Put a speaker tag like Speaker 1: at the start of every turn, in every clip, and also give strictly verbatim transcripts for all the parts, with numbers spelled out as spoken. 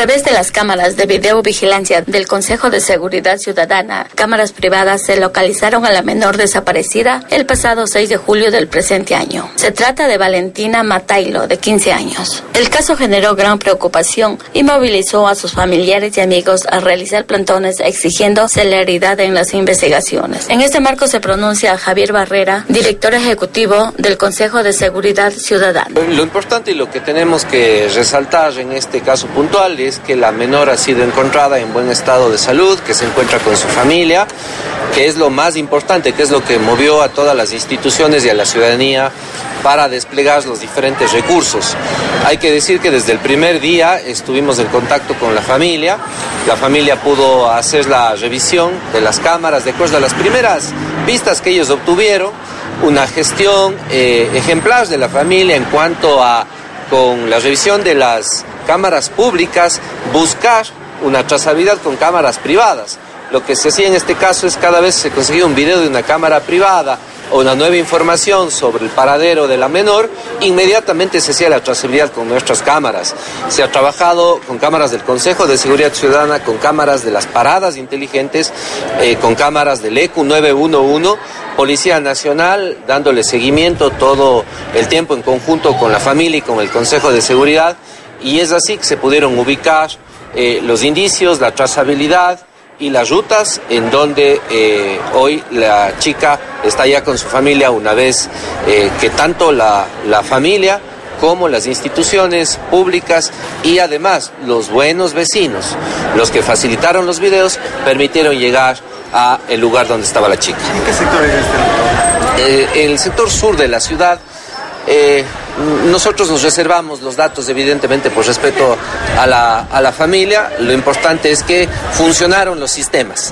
Speaker 1: través de las cámaras de videovigilancia del Consejo de Seguridad Ciudadana, cámaras privadas se localizaron a la menor desaparecida el pasado seis de julio del presente año. Se trata de Valentina Matailo, de quince años. El caso generó gran preocupación y movilizó a sus familiares y amigos a realizar plantones exigiendo celeridad en las investigaciones. En este marco se pronuncia Javier Barrera, director ejecutivo del Consejo de Seguridad Ciudadana.
Speaker 2: Lo importante y lo que tenemos que resaltar en este caso puntual es que la menor ha sido encontrada en buen estado de salud, que se encuentra con su familia, que es lo más importante, que es lo que movió a todas las instituciones y a la ciudadanía para desplegar los diferentes recursos. Hay que decir que desde el primer día estuvimos en contacto con la familia. La familia pudo hacer la revisión de las cámaras de acuerdo a las primeras vistas que ellos obtuvieron, una gestión eh, ejemplar de la familia en cuanto a, con la revisión de las cámaras públicas, buscar una trazabilidad con cámaras privadas. Lo que se hacía en este caso es cada vez se conseguía un video de una cámara privada o una nueva información sobre el paradero de la menor, inmediatamente se hacía la trazabilidad con nuestras cámaras. Se ha trabajado con cámaras del Consejo de Seguridad Ciudadana, con cámaras de las paradas inteligentes, eh, con cámaras del E Q nueve uno uno, Policía Nacional dándole seguimiento todo el tiempo en conjunto con la familia y con el Consejo de Seguridad, y es así que se pudieron ubicar eh, los indicios, la trazabilidad y las rutas en donde eh, hoy la chica está ya con su familia, una vez eh, que tanto la, la familia como las instituciones públicas y además los buenos vecinos, los que facilitaron los videos, permitieron llegar a el lugar donde estaba la chica.
Speaker 3: ¿En qué sector es este?
Speaker 2: Eh, el sector sur de la ciudad. Eh, nosotros nos reservamos los datos evidentemente por respeto a la, a la familia. Lo importante es que funcionaron los sistemas.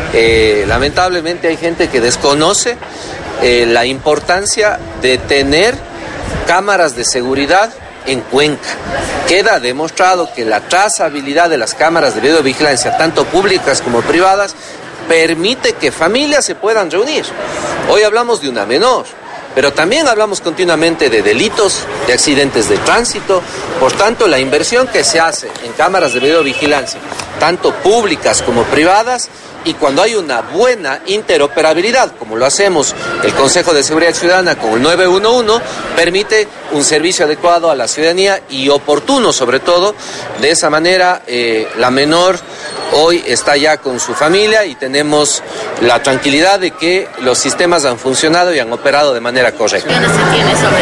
Speaker 2: Eh, lamentablemente hay gente que desconoce eh, la importancia de tener cámaras de seguridad en Cuenca. Queda demostrado que la trazabilidad de las cámaras de videovigilancia, tanto públicas como privadas, permite que familias se puedan reunir. Hoy hablamos de una menor, pero también hablamos continuamente de delitos, de accidentes de tránsito. Por tanto, la inversión que se hace en cámaras de videovigilancia, tanto públicas como privadas, y cuando hay una buena interoperabilidad, como lo hacemos el Consejo de Seguridad Ciudadana con el nueve uno uno, permite un servicio adecuado a la ciudadanía y oportuno sobre todo. De esa manera, eh, la menor hoy está ya con su familia y tenemos la tranquilidad de que los sistemas han funcionado y han operado de manera correcta.
Speaker 1: ¿Qué se tiene sobre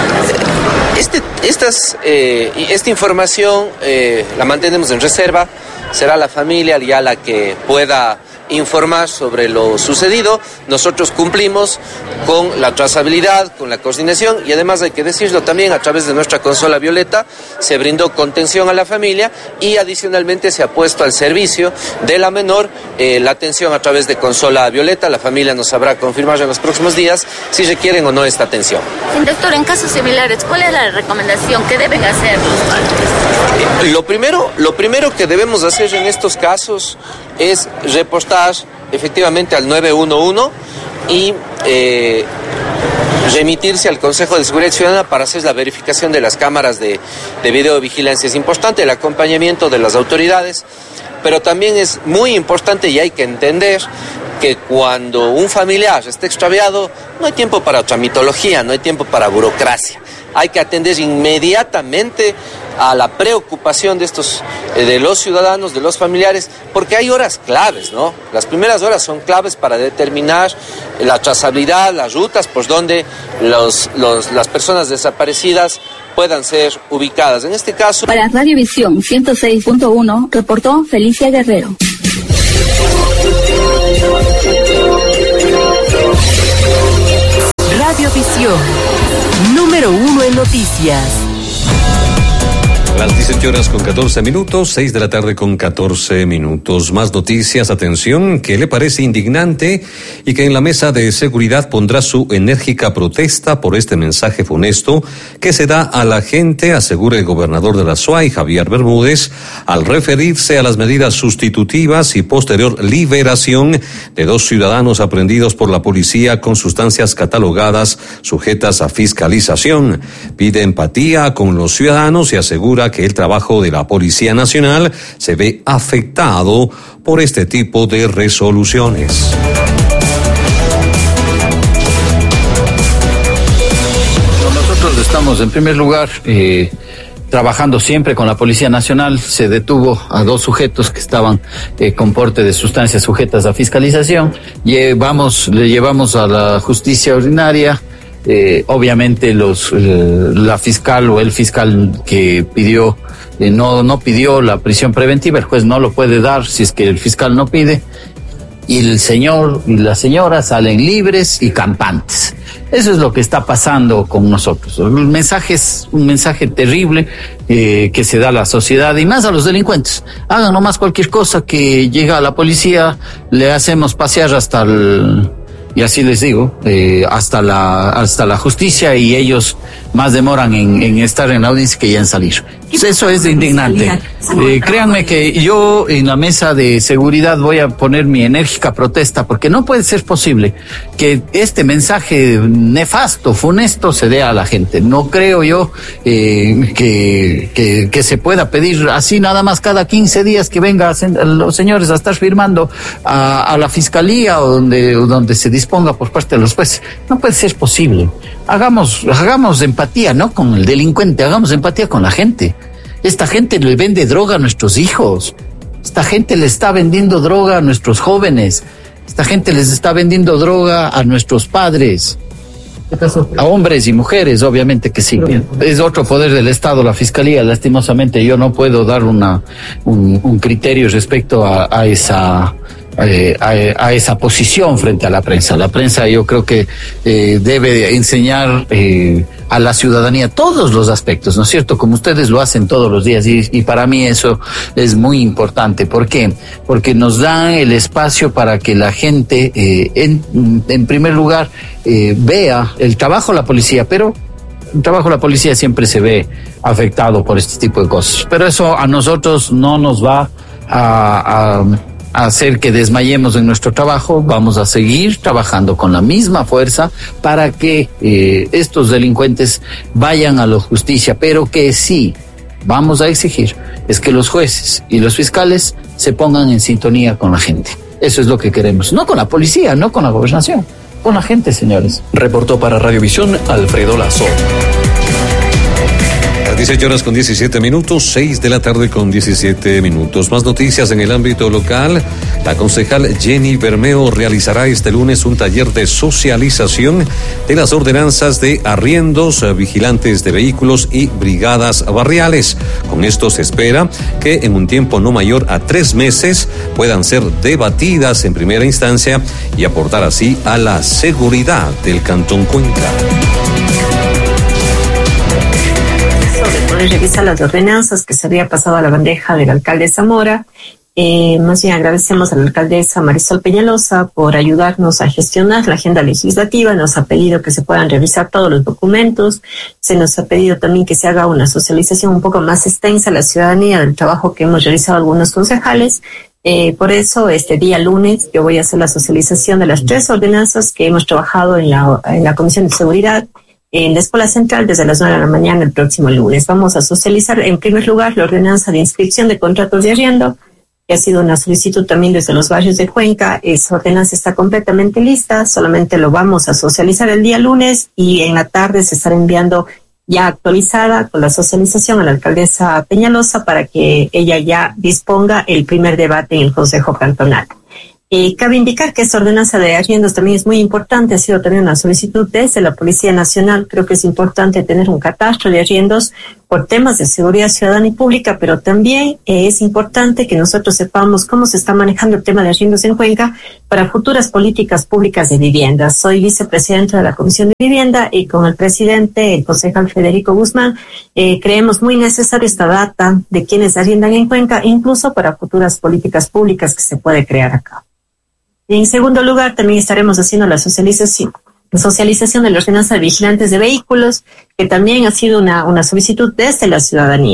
Speaker 1: estas?
Speaker 2: Este, estas, eh, esta información eh, la mantenemos en reserva. Será la familia ya la que pueda informar sobre lo sucedido. Nosotros cumplimos con la trazabilidad, con la coordinación, y además hay que decirlo también, a través de nuestra consola Violeta se brindó contención a la familia y adicionalmente se ha puesto al servicio de la menor eh, la atención a través de consola Violeta. La familia nos sabrá confirmar en los próximos días si requieren o no esta atención.
Speaker 1: Doctor, en casos similares, ¿cuál es la recomendación que deben hacer los padres?
Speaker 2: Lo primero, lo primero que debemos hacer en estos casos es reportar efectivamente al nueve uno uno y eh, remitirse al Consejo de Seguridad Ciudadana para hacer la verificación de las cámaras de, de videovigilancia. Es importante el acompañamiento de las autoridades, pero también es muy importante y hay que entender que cuando un familiar está extraviado no hay tiempo para tramitología, no hay tiempo para burocracia. Hay que atender inmediatamente a la preocupación de estos, eh, de los ciudadanos, de los familiares, porque hay horas claves, ¿no? Las primeras horas son claves para determinar la trazabilidad, las rutas por donde los, los, las personas desaparecidas puedan ser ubicadas. En este caso...
Speaker 4: Para Radiovisión ciento seis punto uno, reportó Felicia Guerrero.
Speaker 5: Radiovisión, número uno en noticias.
Speaker 6: Las dieciocho horas con catorce minutos, seis de la tarde con catorce minutos. Más noticias, atención, que le parece indignante y que en la mesa de seguridad pondrá su enérgica protesta por este mensaje funesto que se da a la gente, asegura el gobernador de la S U A Y, Javier Bermúdez, al referirse a las medidas sustitutivas y posterior liberación de dos ciudadanos aprehendidos por la policía con sustancias catalogadas sujetas a fiscalización. Pide empatía con los ciudadanos y asegura que él trabajo de la Policía Nacional se ve afectado por este tipo de resoluciones.
Speaker 7: Nosotros estamos en primer lugar eh, trabajando siempre con la Policía Nacional. Se detuvo a dos sujetos que estaban eh, con porte de sustancias sujetas a fiscalización. Llevamos, le llevamos a la justicia ordinaria. Eh, obviamente los eh, la fiscal o el fiscal que pidió eh, no no pidió la prisión preventiva, el juez no lo puede dar si es que el fiscal no pide, y el señor y la señora salen libres y campantes. Eso es lo que está pasando con nosotros. El mensaje es un mensaje terrible eh, que se da a la sociedad y más a los delincuentes. Hagan nomás cualquier cosa que llega a la policía, le hacemos pasear hasta el... Y así les digo, eh, hasta la hasta la justicia, y ellos más demoran en, en estar en la audiencia que ya en salir. Entonces, eso es indignante. Eh, créanme que yo en la mesa de seguridad voy a poner mi enérgica protesta, porque no puede ser posible que este mensaje nefasto, funesto, se dé a la gente. No creo yo eh, que, que, que se pueda pedir así nada más cada quince días que vengan los señores a estar firmando a, a la fiscalía o donde, donde se disponga por parte de los jueces. No puede ser posible. Hagamos, hagamos empatía, ¿no? Con el delincuente, hagamos empatía con la gente. Esta gente le vende droga a nuestros hijos. Esta gente le está vendiendo droga a nuestros jóvenes. Esta gente les está vendiendo droga a nuestros padres. A hombres y mujeres, obviamente que sí. Es otro poder del Estado, la Fiscalía. Lastimosamente yo no puedo dar una un, un criterio respecto a, a esa... Eh, a, a esa posición frente a la prensa. La prensa yo creo que eh, debe enseñar eh, a la ciudadanía todos los aspectos, ¿no es cierto? Como ustedes lo hacen todos los días, y, y para mí eso es muy importante. ¿Por qué? Porque nos dan el espacio para que la gente, eh, en, en primer lugar, eh, vea el trabajo de la policía, pero el trabajo de la policía siempre se ve afectado por este tipo de cosas. Pero eso a nosotros no nos va a... a hacer que desmayemos en nuestro trabajo. Vamos a seguir trabajando con la misma fuerza para que eh, estos delincuentes vayan a la justicia, pero que sí vamos a exigir es que los jueces y los fiscales se pongan en sintonía con la gente. Eso es lo que queremos, no con la policía, no con la gobernación, con la gente, señores.
Speaker 5: Reportó para Radiovisión Alfredo Lazo.
Speaker 6: dieciocho horas con diecisiete minutos, seis de la tarde con diecisiete minutos. Más noticias en el ámbito local. La concejal Jenny Bermeo realizará este lunes un taller de socialización de las ordenanzas de arriendos, vigilantes de vehículos y brigadas barriales. Con esto se espera que en un tiempo no mayor a tres meses puedan ser debatidas en primera instancia y aportar así a la seguridad del Cantón Cuenca.
Speaker 8: Revisa las ordenanzas que se había pasado a la bandeja del alcalde Zamora. Eh, más bien agradecemos a la alcaldesa Marisol Peñalosa por ayudarnos a gestionar la agenda legislativa. Nos ha pedido que se puedan revisar todos los documentos. Se nos ha pedido también que se haga una socialización un poco más extensa a la ciudadanía del trabajo que hemos realizado algunos concejales. Eh, por eso, este día lunes, yo voy a hacer la socialización de las tres ordenanzas que hemos trabajado en la, en la Comisión de Seguridad en la Escuela Central desde las nueve de la mañana el próximo lunes. Vamos a socializar en primer lugar la ordenanza de inscripción de contratos de arriendo, que ha sido una solicitud también desde los barrios de Cuenca. Esa ordenanza está completamente lista, solamente lo vamos a socializar el día lunes y en la tarde se estará enviando ya actualizada con la socialización a la alcaldesa Peñalosa para que ella ya disponga el primer debate en el Consejo Cantonal. Eh, cabe indicar que esta ordenanza de arriendos también es muy importante, ha sido también una solicitud desde la Policía Nacional. Creo que es importante tener un catastro de arriendos por temas de seguridad ciudadana y pública, pero también eh, es importante que nosotros sepamos cómo se está manejando el tema de arriendos en Cuenca para futuras políticas públicas de vivienda. Soy vicepresidenta de la Comisión de Vivienda y con el presidente, el concejal Federico Guzmán, eh, creemos muy necesaria esta data de quienes arriendan en Cuenca, incluso para futuras políticas públicas que se puede crear acá. En segundo lugar, también estaremos haciendo la socialización, la socialización de la ordenanza de vigilantes de vehículos, que también ha sido una, una solicitud desde la ciudadanía.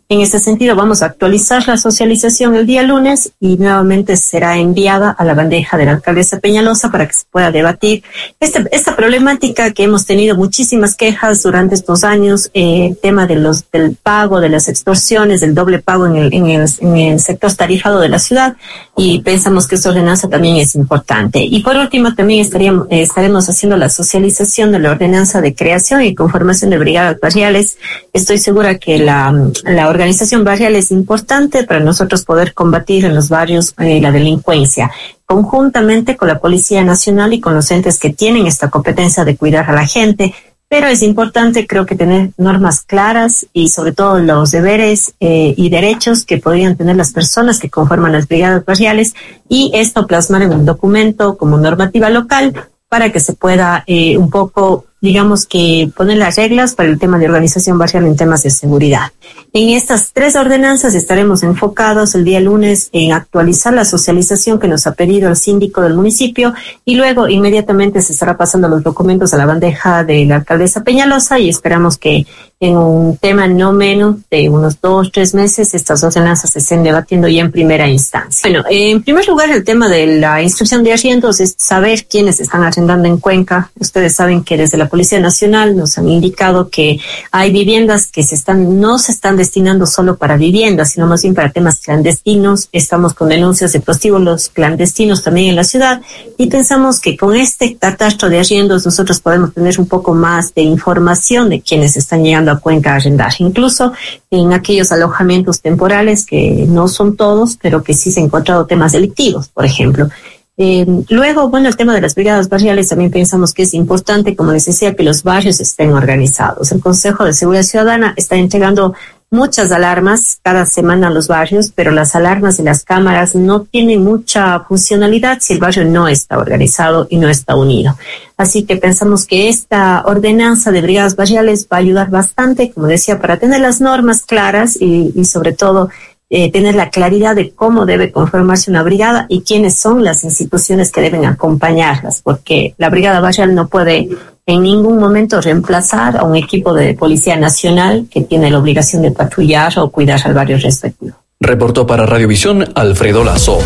Speaker 8: En ese sentido, vamos a actualizar la socialización el día lunes y nuevamente será enviada a la bandeja de la alcaldesa Peñalosa para que se pueda debatir este, esta problemática que hemos tenido muchísimas quejas durante estos años, eh, el tema de los, del pago, de las extorsiones, del doble pago en el, en el, en el sector tarifado de la ciudad, y pensamos que esta ordenanza también es importante. Y por último, también estaríamos, eh, estaremos haciendo la socialización de la ordenanza de creación y conformación de brigadas barriales. Estoy segura que la, la organización barrial es importante para nosotros poder combatir en los barrios eh, la delincuencia, conjuntamente con la Policía Nacional y con los entes que tienen esta competencia de cuidar a la gente. Pero es importante, creo que tener normas claras y sobre todo los deberes eh, y derechos que podrían tener las personas que conforman las brigadas barriales, y esto plasmar en un documento como normativa local para que se pueda eh, un poco, digamos que poner las reglas para el tema de organización barrial en temas de seguridad. En estas tres ordenanzas estaremos enfocados el día lunes en actualizar la socialización que nos ha pedido el síndico del municipio, y luego inmediatamente se estará pasando los documentos a la bandeja de la alcaldesa Peñalosa, y esperamos que en un tema no menos de unos dos, tres meses estas ordenanzas se estén debatiendo ya en primera instancia. Bueno, en primer lugar, el tema de la instrucción de arriendos es saber quiénes están arrendando en Cuenca. Ustedes saben que desde la Policía Nacional nos han indicado que hay viviendas que se están, no se están destinando solo para viviendas, sino más bien para temas clandestinos. Estamos con denuncias de prostíbulos clandestinos también en la ciudad, y pensamos que con este catastro de arriendos nosotros podemos tener un poco más de información de quienes están llegando a Cuenca a arrendar, incluso en aquellos alojamientos temporales que no son todos, pero que sí se han encontrado temas delictivos, por ejemplo. Eh, luego, bueno, el tema de las brigadas barriales también pensamos que es importante, como les decía, que los barrios estén organizados. El Consejo de Seguridad Ciudadana está entregando muchas alarmas cada semana a los barrios, pero las alarmas y las cámaras no tienen mucha funcionalidad si el barrio no está organizado y no está unido. Así que pensamos que esta ordenanza de brigadas barriales va a ayudar bastante, como decía, para tener las normas claras y, y sobre todo eh, tener la claridad de cómo debe conformarse una brigada y quiénes son las instituciones que deben acompañarlas, porque la brigada barrial no puede en ningún momento reemplazar a un equipo de Policía Nacional que tiene la obligación de patrullar o cuidar al barrio respectivo.
Speaker 5: Reportó para Radiovisión Alfredo Lazo.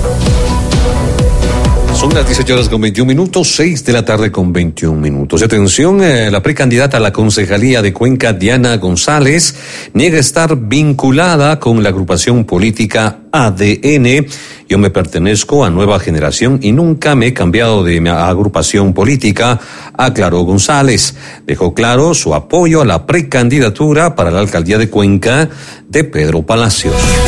Speaker 6: Son las dieciocho horas con veintiún minutos, seis de la tarde con veintiún minutos. Atención, eh, la precandidata a la concejalía de Cuenca, Diana González, niega estar vinculada con la agrupación política A D N. Yo me pertenezco a Nueva Generación y nunca me he cambiado de mi agrupación política, aclaró González. Dejó claro su apoyo a la precandidatura para la alcaldía de Cuenca de Pedro Palacios.